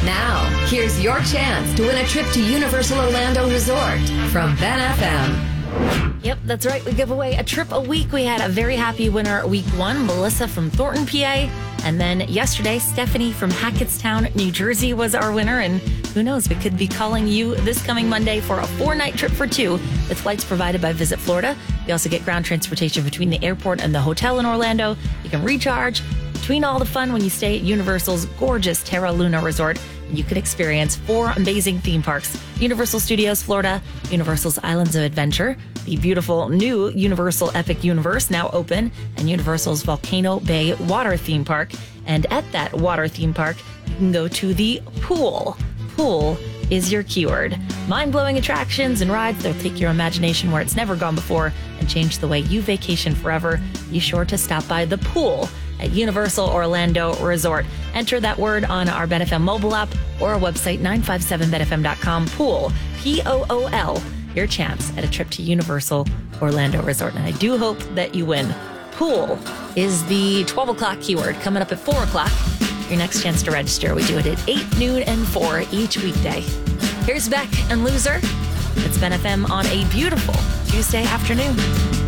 Now, here's your chance to win a trip to Universal Orlando Resort from Ben FM. Yep, that's right. We give away a trip a week. We had a very happy winner week 1, Melissa from Thornton, PA. And then yesterday, Stephanie from Hackettstown, New Jersey was our winner. And who knows, we could be calling you this coming Monday for a 4-night trip for 2 with flights provided by Visit Florida. You also get ground transportation between the airport and the hotel in Orlando. You can recharge between all the fun when you stay at Universal's gorgeous Terra Luna Resort. You can experience 4 amazing theme parks: Universal Studios Florida, Universal's Islands of Adventure, the beautiful new Universal Epic Universe now open, and Universal's Volcano Bay Water Theme Park. And at that water theme park, you can go to the pool. Pool is your keyword. Mind-blowing attractions and rides that'll take your imagination where it's never gone before and change the way you vacation forever. Be sure to stop by the pool at Universal Orlando Resort. Enter that word on our BenFM mobile app or our website, 957benfm.com. Pool, P-O-O-L, your chance at a trip to Universal Orlando Resort. And I do hope that you win. Pool is the 12 o'clock keyword. Coming up at 4 o'clock, your next chance to register. We do it at 8, noon, and 4 each weekday. Here's Beck and Loser. It's BenFM on a beautiful Tuesday afternoon.